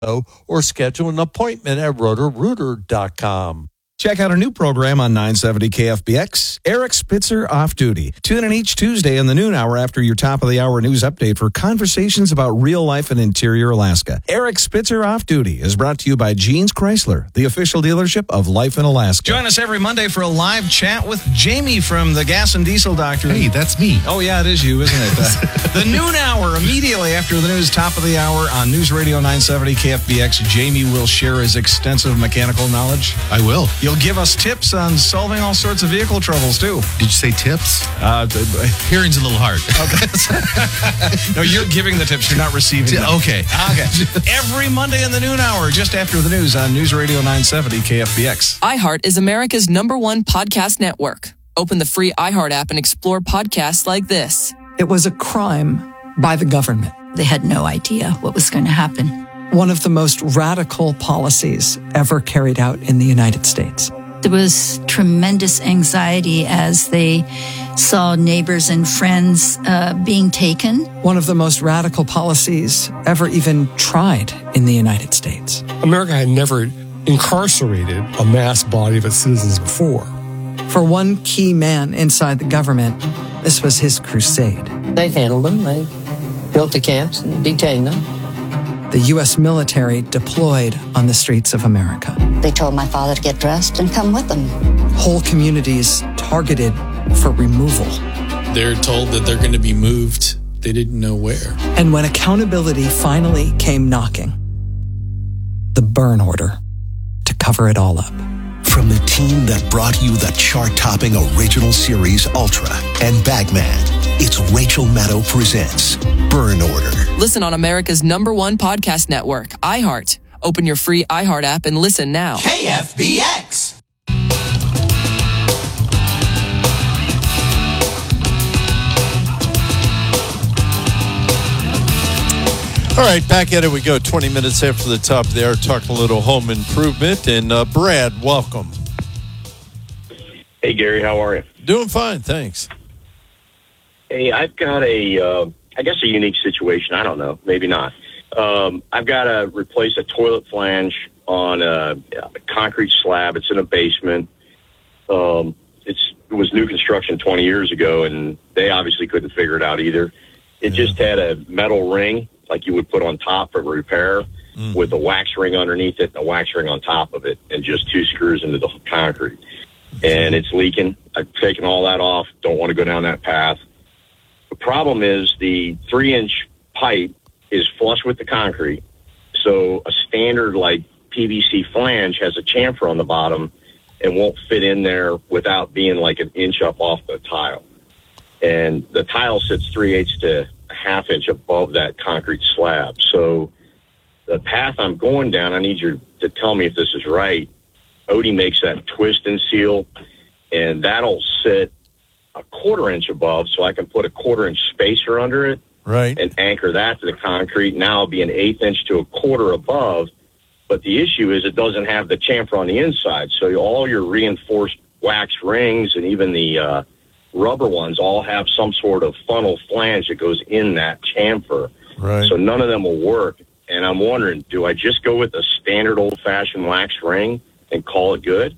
or schedule an appointment at rotorooter.com. Check out a new program on 970 KFBX, Eric Spitzer Off Duty. Tune in each Tuesday in the noon hour after your top-of-the-hour news update for conversations about real life in interior Alaska. Eric Spitzer Off Duty is brought to you by Jeans Chrysler, the official dealership of Life in Alaska. Join us every Monday for a live chat with Jamie from the Gas and Diesel Doctor. Hey, that's me. Oh, yeah, it is you, isn't it? The noon hour, immediately after the news, top of the hour on News Radio 970 KFBX. Jamie will share his extensive mechanical knowledge. I will. You'll give us tips on solving all sorts of vehicle troubles, too. Did you say tips? Hearing's a little hard. Okay. No, you're giving the tips. You're not receiving them. Okay. Every Monday in the noon hour, just after the news on News Radio 970 KFBX. iHeart is America's #1 podcast network. Open the free iHeart app and explore podcasts like this. It was a crime by the government. They had no idea what was going to happen. One of the most radical policies ever carried out in the United States. There was tremendous anxiety as they saw neighbors and friends being taken. One of the most radical policies ever even tried in the United States. America had never incarcerated a mass body of its citizens before. For one key man inside the government, this was his crusade. They handled them. They built the camps and detained them. The U.S. military deployed on the streets of America. They told my father to get dressed and come with them. Whole communities targeted for removal. They're told that they're going to be moved. They didn't know where. And when accountability finally came knocking, the burn order to cover it all up. From the team that brought you the chart-topping original series Ultra and Bagman, it's Rachel Maddow presents Burn Order. Listen on America's #1 podcast network, iHeart. Open your free iHeart app and listen now. KFBX. All right, back at it we go. 20 minutes after the top of the hour, talking a little home improvement. And Brad, welcome. Hey, Gary, how are you? Doing fine, thanks. Hey, I've got a unique situation. I don't know, maybe not. I've got to replace a toilet flange on a concrete slab. It's in a basement. It was new construction 20 years ago, and they obviously couldn't figure it out either. It just had a metal ring like you would put on top for repair with a wax ring underneath it and a wax ring on top of it and just 2 screws into the concrete. And it's leaking. I've taken all that off. Don't want to go down that path. The problem is the 3-inch pipe is flush with the concrete. So a standard like PVC flange has a chamfer on the bottom and won't fit in there without being like an inch up off the tile. And the tile sits 3/8 to a ½ inch above that concrete slab. So the path I'm going down, I need you to tell me if this is right. Odie makes that twist and seal, and that'll sit a 1/4 inch above, so I can put a 1/4 inch spacer under it, right, and anchor that to the concrete. Now it'll be an 1/8 inch to a 1/4 above. But the issue is it doesn't have the chamfer on the inside, so all your reinforced wax rings and even the rubber ones all have some sort of funnel flange that goes in that chamfer. Right. So none of them will work. And I'm wondering, do I just go with a standard old-fashioned wax ring and call it good?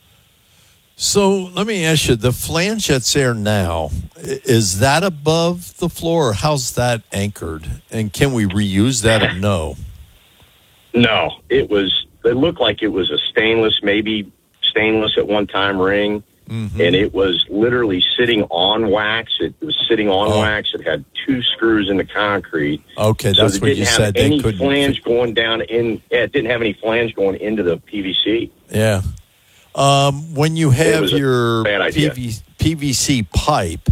So let me ask you, the flange that's there now, is that above the floor, or how's that anchored? And can we reuse that or no? No, it looked like it was a maybe stainless at one time ring. Mm-hmm. And it was literally sitting on wax. It was sitting on wax. It had 2 screws in the concrete. Okay, so that's what you said. They couldn't flange going down in. Yeah, it didn't have any flange going into the PVC. Yeah. When you have your PVC pipe,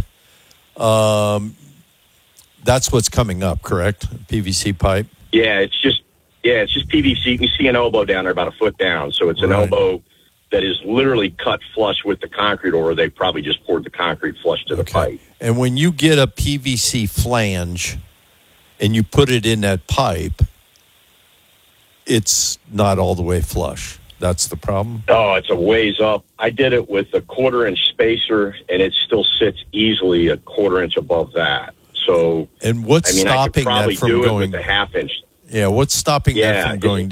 that's what's coming up, correct? PVC pipe. Yeah, it's just PVC. You can see an elbow down there, about a foot down. So it's an elbow that is literally cut flush with the concrete, or they probably just poured the concrete flush to the pipe. And when you get a PVC flange and you put it in that pipe, it's not all the way flush. That's the problem? Oh, it's a ways up. I did it with a 1/4 inch spacer, and it still sits easily a 1/4 inch above that. So, and what's stopping that from going? I could probably do it going with a ½ inch. Yeah, what's stopping that from going